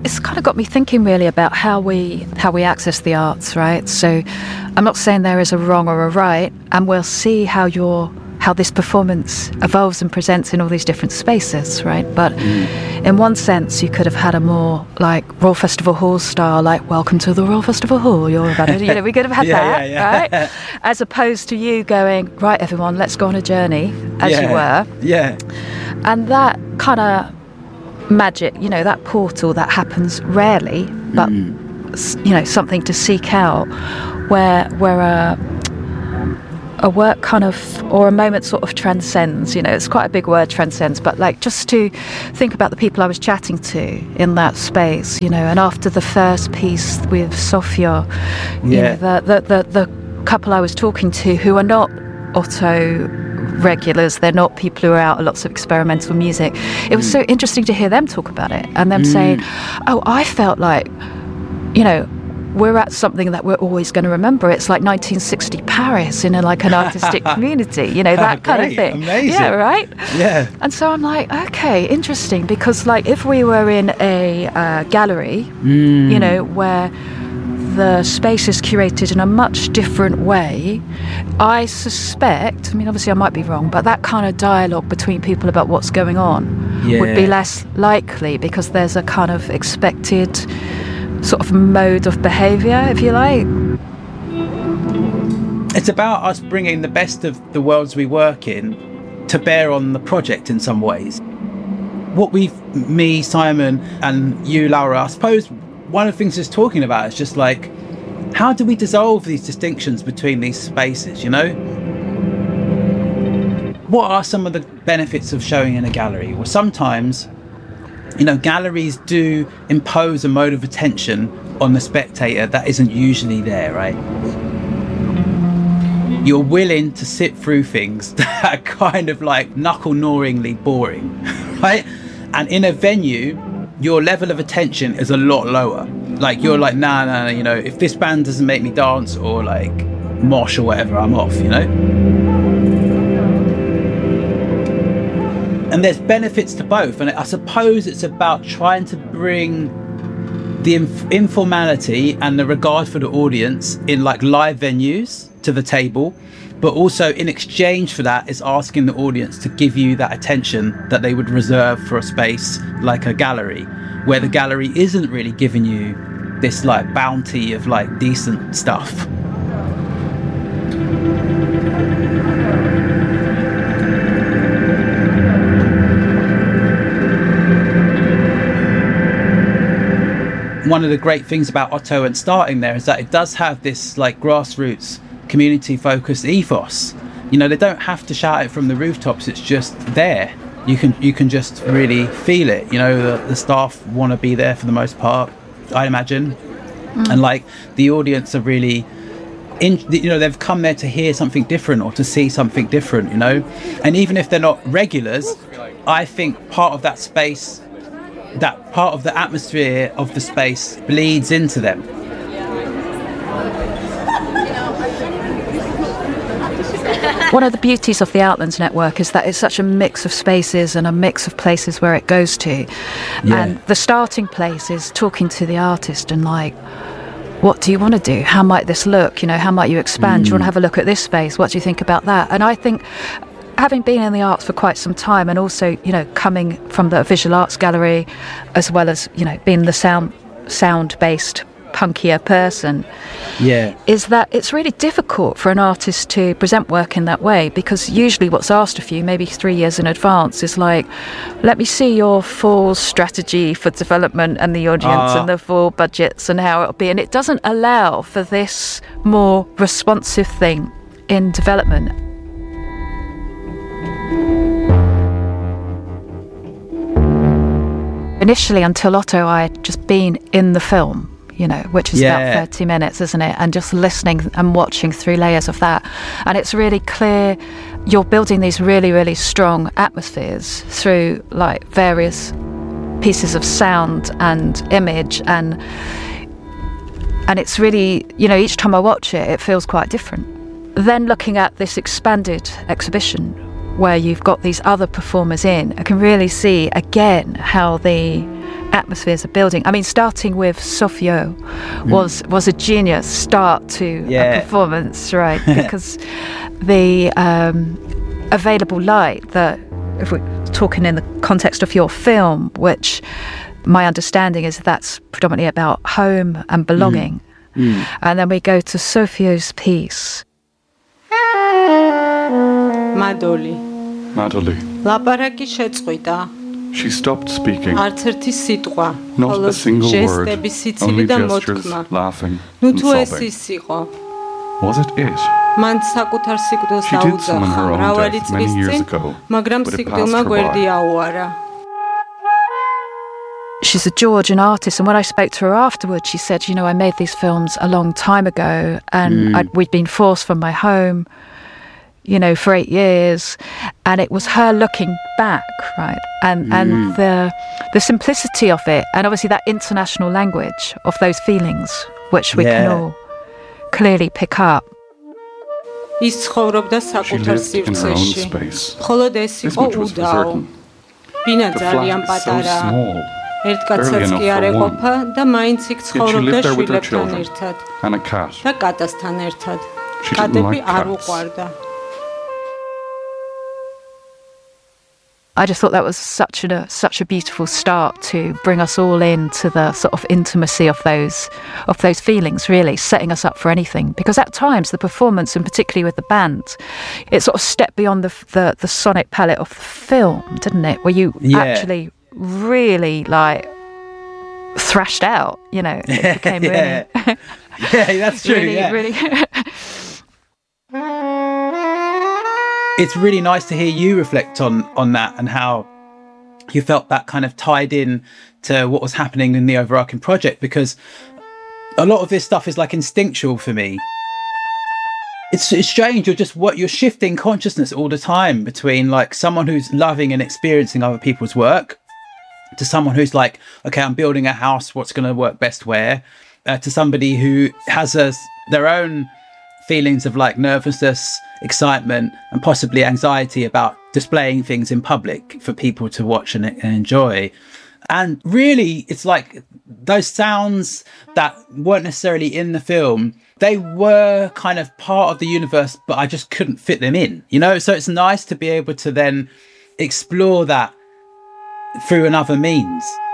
it's kind of got me thinking really about how we access the arts, right? So I'm not saying there is a wrong or a right, and we'll see how this performance evolves and presents in all these different spaces, right? But in one sense, you could have had a more like Royal Festival Hall style, like "Welcome to the Royal Festival Hall." You're about it. We could have had right? As opposed to you going, right, everyone, let's go on a journey, as you were. Yeah. And that kind of magic, that portal that happens rarely, but something to seek out, where a work kind of, or a moment sort of transcends, it's quite a big word, transcends, but like just to think about the people I was chatting to in that space, and after the first piece with Sofia, the couple I was talking to who are not Otto regulars, they're not people who are out at lots of experimental music. It was so interesting to hear them talk about it and them saying, oh, I felt like, we're at something that we're always going to remember. It's like 1960 Paris in an artistic community, that kind of thing. Amazing. Yeah, right? Yeah. And so I'm like, okay, interesting, because if we were in a gallery, where the space is curated in a much different way, I suspect, obviously I might be wrong, but that kind of dialogue between people about what's going on would be less likely, because there's a kind of expected sort of mode of behaviour, if you like. It's about us bringing the best of the worlds we work in to bear on the project in some ways. What me, Simon, and you, Laura, I suppose one of the things it's talking about is just like, how do we dissolve these distinctions between these spaces, What are some of the benefits of showing in a gallery? Well, sometimes, galleries do impose a mode of attention on the spectator that isn't usually there, right? You're willing to sit through things that are kind of like knuckle-gnawingly boring, right? And in a venue, your level of attention is a lot lower. Like, you're like, nah, if this band doesn't make me dance or like mosh or whatever, I'm off, And there's benefits to both. And I suppose it's about trying to bring the informality and the regard for the audience in like live venues to the table, but also in exchange for that is asking the audience to give you that attention that they would reserve for a space like a gallery, where the gallery isn't really giving you this like bounty of like decent stuff. One of the great things about Otto and starting there is that it does have this like grassroots community focused ethos. They don't have to shout it from the rooftops, it's just there. You can just really feel it. The staff want to be there for the most part, I imagine. And like the audience are really they've come there to hear something different or to see something different, and even if they're not regulars, I think part of that space, that part of the atmosphere of the space bleeds into them. One of the beauties of the Outlands Network is that it's such a mix of spaces and a mix of places where it goes to. Yeah. And the starting place is talking to the artist and like, what do you want to do? How might this look? How might you expand? Do you want to have a look at this space? What do you think about that? And I think, having been in the arts for quite some time, and also, coming from the visual arts gallery, as well as, being the sound-based, punkier person, is that it's really difficult for an artist to present work in that way, because usually what's asked of you, maybe 3 years in advance, is like, let me see your full strategy for development and the audience and the full budgets and how it'll be. And it doesn't allow for this more responsive thing in development. Initially, until Otto, I had just been in the film, which is about 30 minutes, isn't it? And just listening and watching through layers of that. And it's really clear you're building these really, really strong atmospheres through like various pieces of sound and image. And it's really, each time I watch it, it feels quite different. Then looking at this expanded exhibition, where you've got these other performers in, I can really see again how the atmospheres of building. I mean, starting with Sofio was a genius start to a performance, right? Because the available light, that if we're talking in the context of your film, which my understanding is that's predominantly about home and belonging. And then we go to Sofio's piece. Madoli. Laparaki shetzqvida. She stopped speaking. Not a single word, only gestures, laughing and sobbing. Was it it? She did summon her own death many years ago, but it passed her by. She's a Georgian artist, and when I spoke to her afterwards, she said, you know, I made these films a long time ago, and we'd been forced from my home, you know, for 8 years, and it was her looking back, right? And the simplicity of it, and obviously that international language of those feelings, which we can all clearly pick up. She lived in her own space. This much was for certain. The flat so small, barely enough for one. Yet she lived there with her children and a cat. She didn't like cats. I just thought that was such a beautiful start to bring us all into the sort of intimacy of those feelings, really setting us up for anything. Because at times the performance, and particularly with the band, it sort of stepped beyond the sonic palette of the film, didn't it? Where you actually really like thrashed out, you know. It became really that's true. Really. It's really nice to hear you reflect on that and how you felt that kind of tied in to what was happening in the overarching project, because a lot of this stuff is like instinctual for me. It's strange. You're shifting consciousness all the time between like someone who's loving and experiencing other people's work to someone who's like, okay, I'm building a house. What's going to work best where? To somebody who has their own feelings of like nervousness, excitement, and possibly anxiety about displaying things in public for people to watch and enjoy. And really, it's like those sounds that weren't necessarily in the film, they were kind of part of the universe, but I just couldn't fit them in, you know? So it's nice to be able to then explore that through another means.